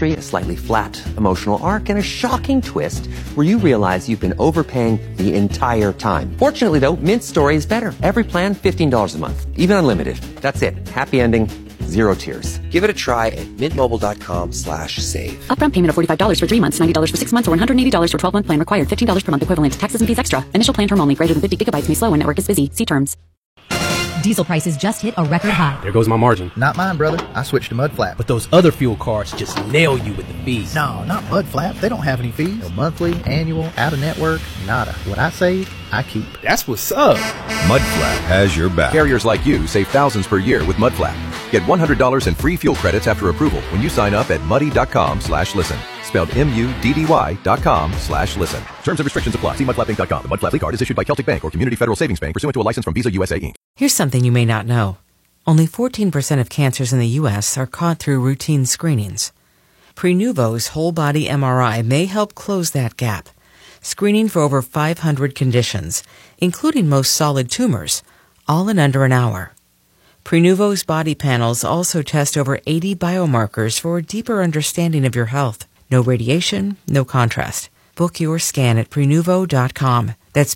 mystery, a slightly flat emotional arc, and a shocking twist where you realize you've been overpaying the entire time. Fortunately, though, Mint story is better. Every plan, $15 a month. Even unlimited. That's it. Happy ending. Zero tears. Give it a try at mintmobile.com/save. Upfront payment of $45 for 3 months, $90 for 6 months, or $180 for 12-month plan required. $15 per month equivalent. Taxes and fees extra. Initial plan term only. Greater than 50 gigabytes may slow when network is busy. See terms. Diesel prices just hit a record high. There goes my margin. Not mine, brother. I switched to Mudflap. But those other fuel cards just nail you with the fees. No, not Mudflap. They don't have any fees. No monthly, annual, out-of-network, nada. What I save, I keep. That's what's up. Mudflap has your back. Carriers like you save thousands per year with Mudflap. Get $100 in free fuel credits after approval when you sign up at muddy.com/listen. Spelled MUDDY.com/listen. Terms and restrictions apply. See mudflapping.com. The Mudflap card is issued by Celtic Bank or Community Federal Savings Bank pursuant to a license from Visa USA Inc. Here's something you may not know. Only 14% of cancers in the U.S. are caught through routine screenings. Prenuvo's whole-body MRI may help close that gap, screening for over 500 conditions, including most solid tumors, all in under an hour. Prenuvo's body panels also test over 80 biomarkers for a deeper understanding of your health. No radiation, no contrast. Book your scan at Prenuvo.com. That's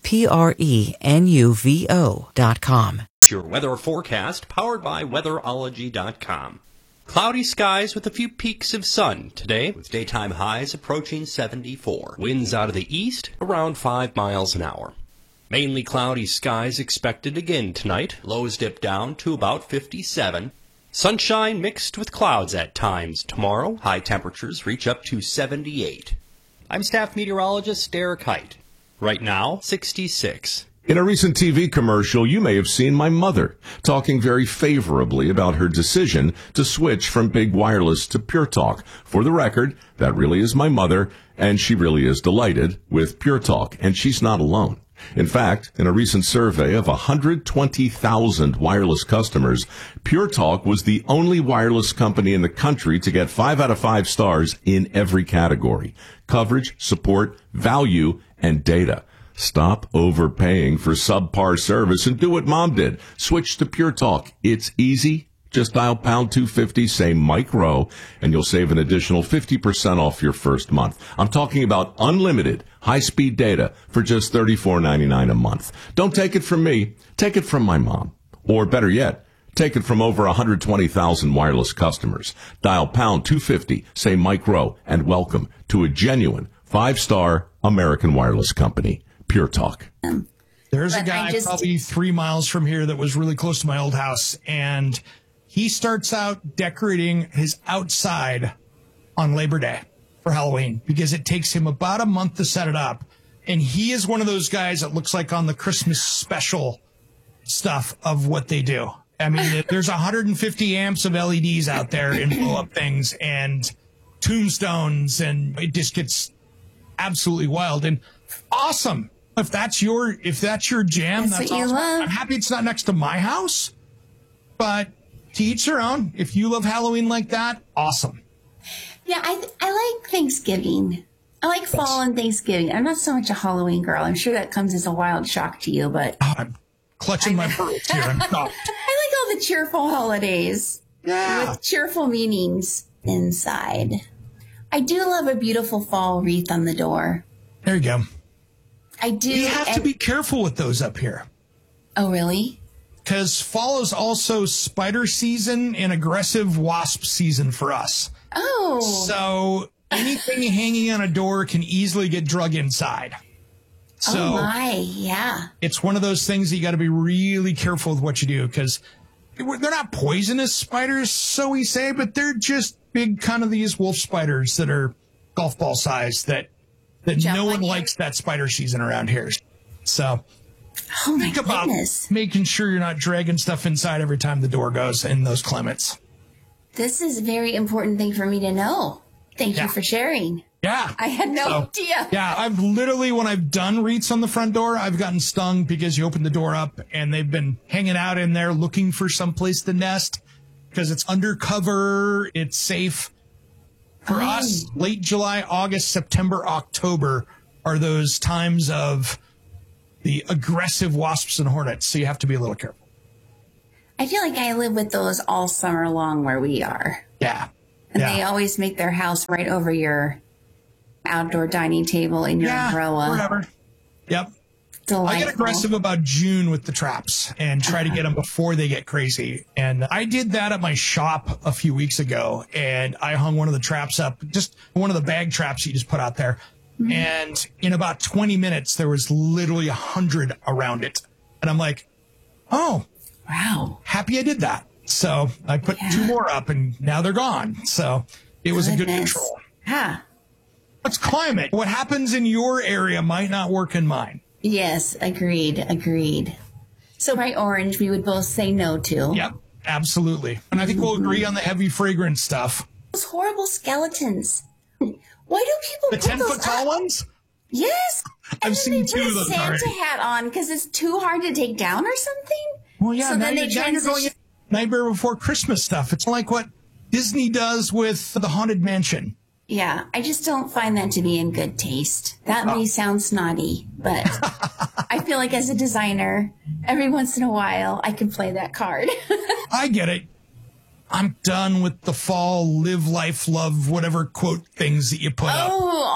Prenuvo.com. Your weather forecast powered by weatherology.com. Cloudy skies with a few peaks of sun today, with daytime highs approaching 74. Winds out of the east around 5 miles an hour. Mainly cloudy skies expected again tonight. Lows dip down to about 57. Sunshine mixed with clouds at times tomorrow. High temperatures reach up to 78. I'm staff meteorologist Derek Height. Right now, 66. In a recent TV commercial, you may have seen my mother talking very favorably about her decision to switch from big wireless to Pure Talk. For the record, that really is my mother, and she really is delighted with Pure Talk, and she's not alone. In fact, in a recent survey of 120,000 wireless customers, Pure Talk was the only wireless company in the country to get 5 out of 5 stars in every category: coverage, support, value, and data. Stop overpaying for subpar service and do what Mom did. Switch to Pure Talk. It's easy. Just dial pound 250, say Mike Rowe, and you'll save an additional 50% off your first month. I'm talking about unlimited high-speed data for just $34.99 a month. Don't take it from me. Take it from my mom. Or better yet, take it from over 120,000 wireless customers. Dial pound 250, say Mike Rowe, and welcome to a genuine 5-star American wireless company, Pure Talk. There's a guy probably 3 miles from here that was really close to my old house, and he starts out decorating his outside on Labor Day for Halloween because it takes him about a month to set it up. And he is one of those guys that looks like on the Christmas special stuff of what they do. I mean, there's 150 amps of LEDs out there and blow up things and tombstones, and it just gets absolutely wild and awesome. If that's your jam, that's awesome. I'm happy it's not next to my house, but to each their own. If you love Halloween like that, awesome. Yeah, I like Thanksgiving. I like fall and Thanksgiving. I'm not so much a Halloween girl. I'm sure that comes as a wild shock to you, but I'm clutching my pearls here. I'm shocked. I like all the cheerful holidays with cheerful meanings inside. I do love a beautiful fall wreath on the door. There you go. I do. You have to be careful with those up here. Oh, really? Because fall is also spider season and aggressive wasp season for us. Oh. So anything hanging on a door can easily get drug inside. So oh my, yeah. It's one of those things that you got to be really careful with what you do, because they're not poisonous spiders, so we say, but they're just big kind of these wolf spiders that are golf ball size that no one likes that spider season around here. So think about making sure you're not dragging stuff inside every time the door goes in those climates. This is a very important thing for me to know. Thank you for sharing. Yeah. I had no idea. Yeah, I've literally, when I've done wreaths on the front door, I've gotten stung because you open the door up and they've been hanging out in there looking for some place to nest because it's undercover, it's safe. For us, late July, August, September, October are those times of the aggressive wasps and hornets, so you have to be a little careful. I feel like I live with those all summer long where we are. Yeah. And they always make their house right over your outdoor dining table in your umbrella. Whatever. Yep. Delightful. I get aggressive about June with the traps and try to get them before they get crazy. And I did that at my shop a few weeks ago, and I hung one of the traps up, just one of the bag traps you just put out there. Mm-hmm. And in about 20 minutes, there was literally 100 around it. And I'm like, oh, wow, happy I did that. So I put 2 more up, and now they're gone. So it was a good control. Yeah. It's climate. What happens in your area might not work in mine. Yes, agreed. So by orange, we would both say no to. Yep, absolutely. And I think we'll agree on the heavy fragrance stuff. Those horrible skeletons. Why do people the put 10-foot tall ones? Yes. I've seen 2 of those already. They put a Santa hat on because it's too hard to take down or something. Well, yeah. So now then they you're going into Nightmare Before Christmas stuff. It's like what Disney does with the Haunted Mansion. Yeah, I just don't find that to be in good taste. That may sound snotty, but I feel like as a designer, every once in a while, I can play that card. I get it. I'm done with the fall, live, life, love, whatever quote things that you put up.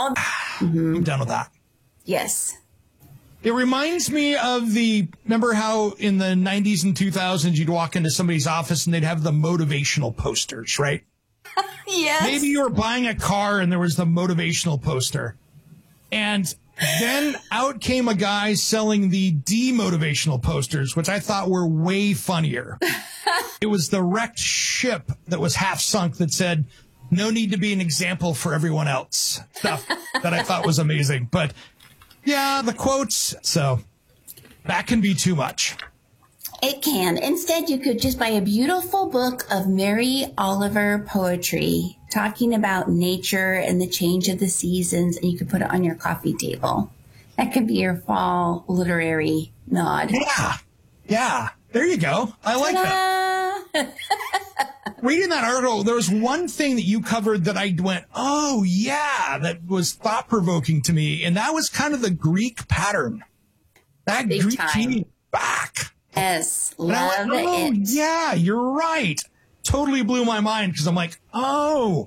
I'm done with that. Yes. It reminds me of remember how in the 90s and 2000s, you'd walk into somebody's office and they'd have the motivational posters, right? Yes. Maybe you were buying a car and there was the motivational poster. And then out came a guy selling the demotivational posters, which I thought were way funnier. It was the wrecked ship that was half sunk that said, no need to be an example for everyone else. Stuff that I thought was amazing. But yeah, the quotes. So that can be too much. It can. Instead, you could just buy a beautiful book of Mary Oliver poetry talking about nature and the change of the seasons, and you could put it on your coffee table. That could be your fall literary nod. Yeah. There you go. I like that. Reading that article, there was one thing that you covered that I went, oh, yeah, that was thought-provoking to me, and that was kind of the Greek pattern. That Big Greek time. genie back. Yes, love it. Yeah, you're right. Totally blew my mind because I'm like, oh,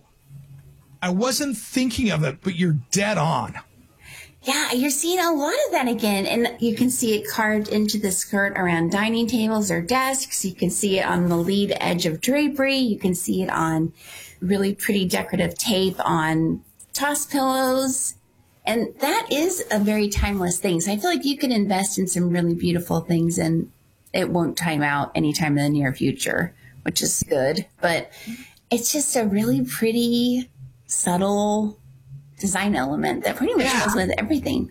I wasn't thinking of it, but you're dead on. Yeah, you're seeing a lot of that again. And you can see it carved into the skirt around dining tables or desks. You can see it on the lead edge of drapery. You can see it on really pretty decorative tape on toss pillows. And that is a very timeless thing. So I feel like you can invest in some really beautiful things and it won't time out anytime in the near future, which is good. But it's just a really pretty, subtle design element that pretty much goes with everything.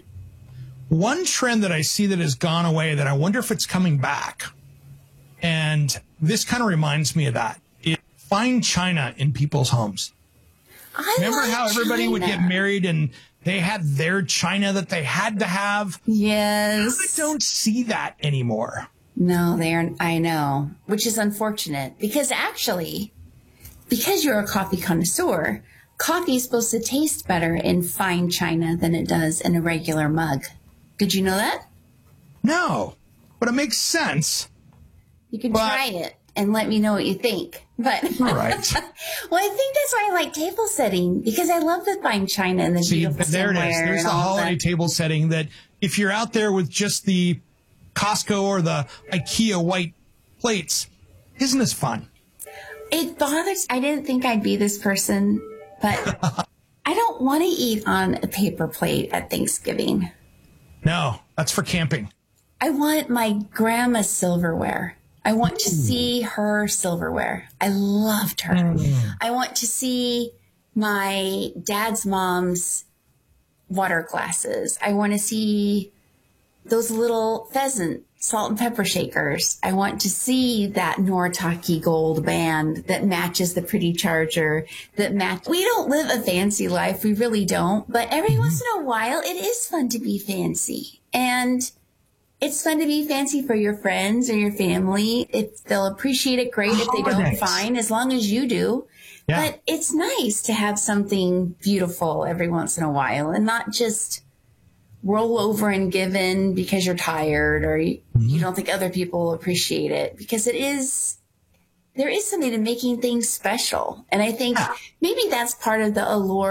One trend that I see that has gone away that I wonder if it's coming back, and this kind of reminds me of that, is fine china in people's homes. Remember how everybody would get married and they had their china that they had to have? Yes. I don't see that anymore. No, they aren't. I know, which is unfortunate because actually, because you're a coffee connoisseur, coffee is supposed to taste better in fine china than it does in a regular mug. Did you know that? No, but it makes sense. You can try it and let me know what you think. But all right. Well, I think that's why I like table setting because I love the fine china and the beautiful there it is. There's the holiday table setting that if you're out there with just the Costco or the IKEA white plates, isn't as fun. It bothers. I didn't think I'd be this person, but I don't want to eat on a paper plate at Thanksgiving. No, that's for camping. I want my grandma's silverware. I want to see her silverware. I loved her. I want to see my dad's mom's water glasses. I want to see those little pheasant salt and pepper shakers. I want to see that Noritake gold band that matches the pretty charger We don't live a fancy life. We really don't. But every once in a while, it is fun to be fancy. And it's fun to be fancy for your friends or your family. If they'll appreciate it, great. If they don't, fine, as long as you do. Yeah. But it's nice to have something beautiful every once in a while and not just roll over and give in because you're tired or you don't think other people will appreciate it, because it is there is something to making things special. And I think maybe that's part of the allure